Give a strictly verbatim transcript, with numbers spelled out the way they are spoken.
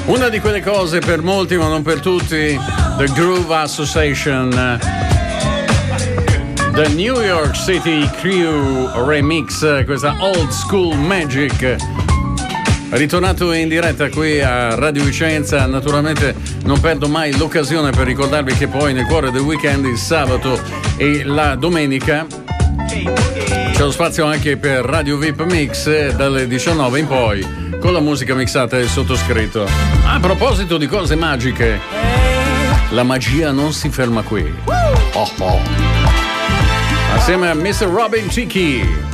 Una di quelle cose per molti ma non per tutti, The Groove Association, The New York City Crew Remix, questa Old School Magic, ritornato in diretta qui a Radio Vicenza. Naturalmente non perdo mai l'occasione per ricordarvi che poi nel cuore del weekend, il sabato e la domenica, c'è lo spazio anche per Radio V I P Mix dalle diciannove in poi, con la musica mixata del sottoscritto. A proposito di cose magiche, la magia non si ferma qui. Oh oh. Assieme a mister Robin Tiki.